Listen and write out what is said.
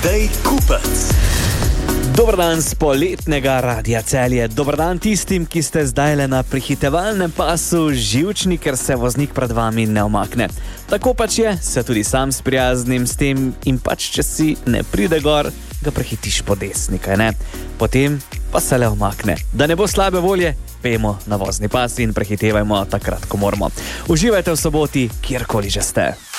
Matej Kupec. Dober dan z poletnega Radia Celje. Dober dan tistim, ki ste zdajle na prehitevalnem pasu živčni, ker se voznik pred vami ne umakne. Tako pač je, se tudi sam sprijaznim s tem in pač, če si ne pride gor, ga prehitiš po desni, kaj ne? Potem pa se le umakne. Da ne bo slabe volje, pejmo na vozni pas in prehitevajmo takrat, ko moramo. Uživajte v soboti, kjerkoli že ste.